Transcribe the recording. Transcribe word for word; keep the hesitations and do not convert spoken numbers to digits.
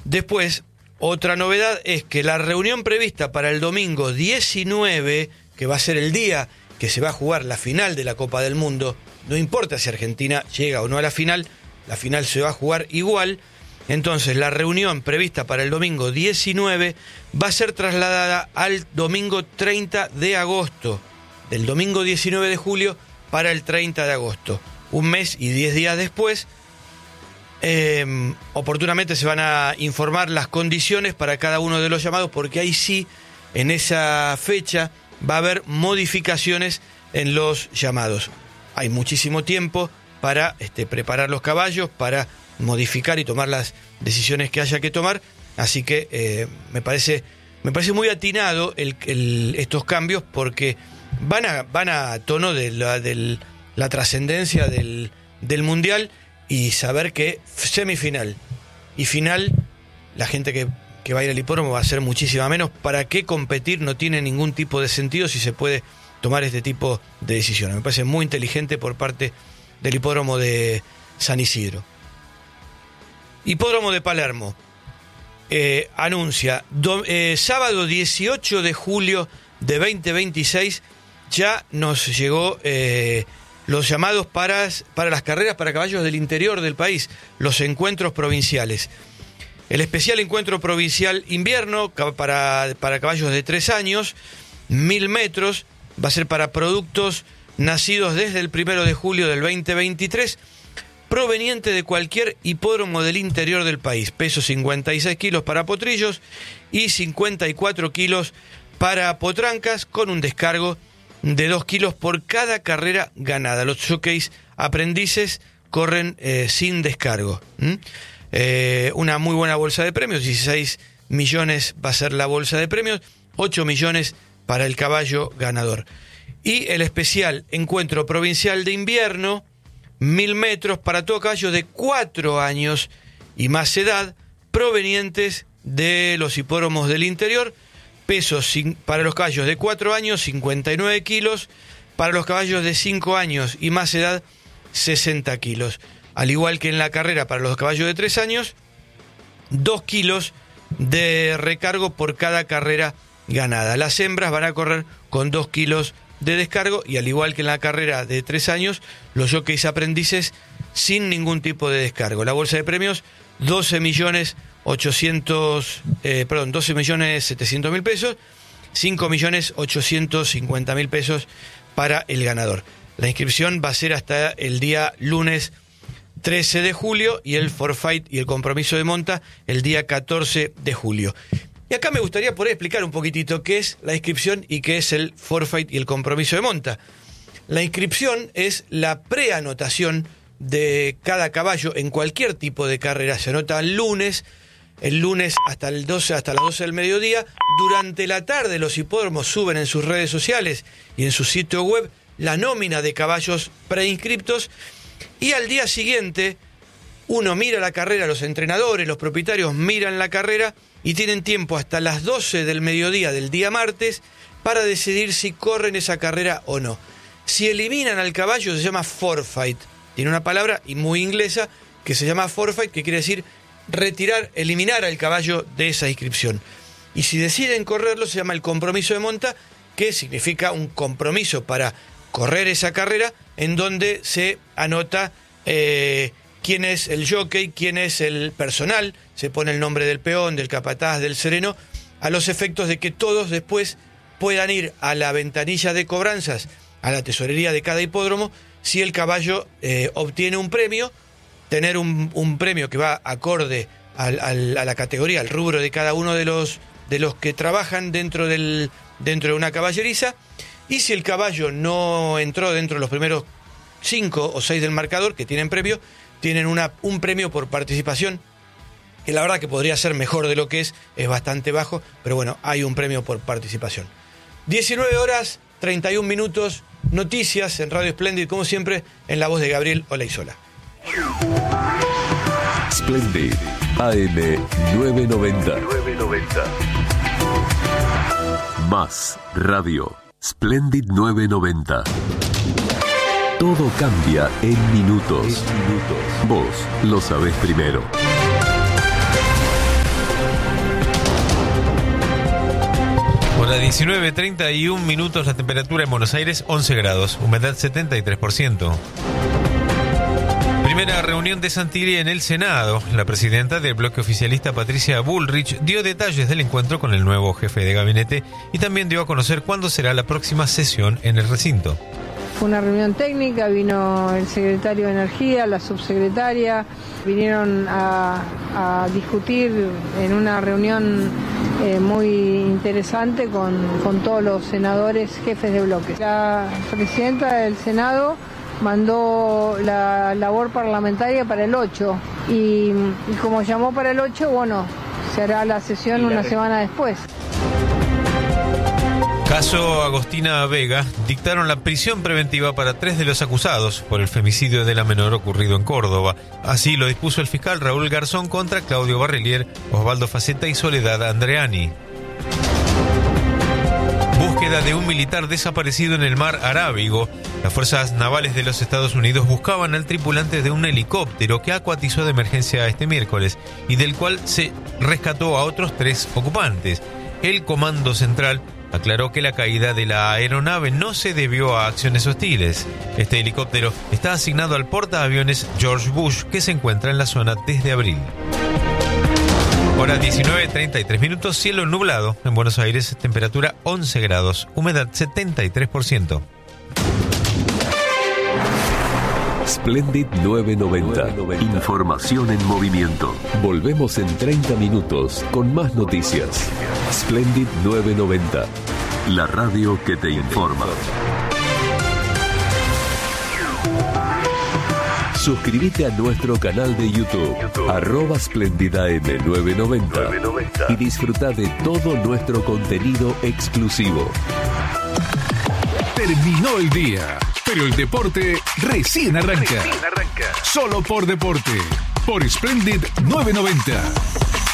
Después, otra novedad es que la reunión prevista para el domingo diecinueve, que va a ser el día que se va a jugar la final de la Copa del Mundo, no importa si Argentina llega o no a la final, la final se va a jugar igual. Entonces la reunión prevista para el domingo diecinueve va a ser trasladada al domingo treinta de agosto, del domingo diecinueve de julio para el treinta de agosto, un mes y diez días después. Eh, oportunamente se van a informar las condiciones para cada uno de los llamados, porque ahí sí, en esa fecha, va a haber modificaciones en los llamados. Hay muchísimo tiempo para este, preparar los caballos, para modificar y tomar las decisiones que haya que tomar, así que eh, me parece me parece muy atinado el, el, estos cambios, porque van a van a tono de la, del, la trascendencia del, del Mundial, y saber que semifinal y final, la gente que, que va a ir al hipódromo va a ser muchísima menos. ¿Para qué competir? No tiene ningún tipo de sentido si se puede tomar este tipo de decisiones. Me parece muy inteligente por parte del hipódromo de San Isidro. Hipódromo de Palermo eh, anuncia do, eh, sábado dieciocho de julio de veinte veintiséis, ya nos llegó eh, los llamados para, para las carreras para caballos del interior del país, los encuentros provinciales. El especial encuentro provincial invierno para, para caballos de tres años, mil metros, va a ser para productos nacidos desde el primero de julio del veinte veintitrés, proveniente de cualquier hipódromo del interior del país. Peso cincuenta y seis kilos para potrillos y cincuenta y cuatro kilos para potrancas, con un descargo de dos kilos por cada carrera ganada. Los jockeys aprendices corren eh, sin descargo. ¿Mm? Eh, una muy buena bolsa de premios, dieciséis millones va a ser la bolsa de premios, ocho millones para el caballo ganador. Y el especial encuentro provincial de invierno, mil metros para todo caballo de cuatro años y más edad, provenientes de los hipódromos del interior. Pesos para los caballos de cuatro años, cincuenta y nueve kilos, para los caballos de cinco años y más edad, sesenta kilos. Al igual que en la carrera para los caballos de tres años, dos kilos de recargo por cada carrera ganada. Las hembras van a correr con dos kilos de descargo, y al igual que en la carrera de tres años, los jockeys aprendices sin ningún tipo de descargo. La bolsa de premios, doce millones ochocientos, eh, perdón, doce millones setecientos mil pesos, cinco millones ochocientos cincuenta mil pesos para el ganador. La inscripción va a ser hasta el día lunes trece de julio y el forfait y el compromiso de monta el día catorce de julio. Y acá me gustaría poder explicar un poquitito qué es la inscripción y qué es el forfait y el compromiso de monta. La inscripción es la preanotación de cada caballo en cualquier tipo de carrera. Se anota el lunes, el lunes hasta el doce, hasta las doce del mediodía. Durante la tarde los hipódromos suben en sus redes sociales y en su sitio web la nómina de caballos preinscriptos, y al día siguiente uno mira la carrera, los entrenadores, los propietarios miran la carrera y tienen tiempo hasta las doce del mediodía del día martes para decidir si corren esa carrera o no. Si eliminan al caballo se llama forfeit. Tiene una palabra y muy inglesa que se llama forfeit, que quiere decir retirar, eliminar al caballo de esa inscripción. Y si deciden correrlo se llama el compromiso de monta, que significa un compromiso para correr esa carrera, en donde se anota eh, quién es el jockey, quién es el personal, se pone el nombre del peón, del capataz, del sereno, a los efectos de que todos después puedan ir a la ventanilla de cobranzas, a la tesorería de cada hipódromo, si el caballo eh, obtiene un premio, tener un, un premio que va acorde al, al, a la categoría, al rubro de cada uno de los, de los que trabajan dentro, del, dentro de una caballeriza. Y si el caballo no entró dentro de los primeros cinco o seis del marcador que tienen premio, tienen una, un premio por participación, que la verdad que podría ser mejor de lo que es, es bastante bajo, pero bueno, hay un premio por participación. diecinueve horas, treinta y un minutos, noticias en Radio Splendid, como siempre, en la voz de Gabriel Olaizola. Splendid, A M novecientos noventa. Más Radio. Splendid novecientos noventa. Todo cambia en minutos. En minutos. Vos lo sabés primero. Hora diecinueve, treinta y un minutos, la temperatura en Buenos Aires once grados, humedad setenta y tres por ciento. Primera reunión de Santilli en el Senado. La presidenta del bloque oficialista, Patricia Bullrich, dio detalles del encuentro con el nuevo jefe de gabinete y también dio a conocer cuándo será la próxima sesión en el recinto. Fue una reunión técnica, vino el secretario de Energía, la subsecretaria, vinieron a, a discutir en una reunión eh, muy interesante con, con todos los senadores jefes de bloques. La presidenta del Senado mandó la labor parlamentaria para el ocho y, y como llamó para el ocho, bueno, se hará la sesión una semana después. Caso Agostina Vega, dictaron la prisión preventiva para tres de los acusados por el femicidio de la menor ocurrido en Córdoba. Así lo dispuso el fiscal Raúl Garzón contra Claudio Barrelier, Osvaldo Faceta y Soledad Andreani. Búsqueda de un militar desaparecido en el mar Arábigo. Las fuerzas navales de los Estados Unidos buscaban al tripulante de un helicóptero que acuatizó de emergencia este miércoles y del cual se rescató a otros tres ocupantes. El Comando Central aclaró que la caída de la aeronave no se debió a acciones hostiles. Este helicóptero está asignado al portaaviones George Bush, que se encuentra en la zona desde abril. Hora diecinueve, treinta y tres minutos, cielo nublado. En Buenos Aires, temperatura once grados, humedad setenta y tres por ciento. Splendid novecientos noventa. Información en movimiento. Volvemos en treinta minutos con más noticias. Splendid novecientos noventa. La radio que te informa. Suscríbete a nuestro canal de YouTube, YouTube. arroba Splendid A M novecientos noventa, y disfruta de todo nuestro contenido exclusivo. Terminó el día, pero el deporte recién arranca. Recién arranca. Solo por deporte, por Splendid novecientos noventa.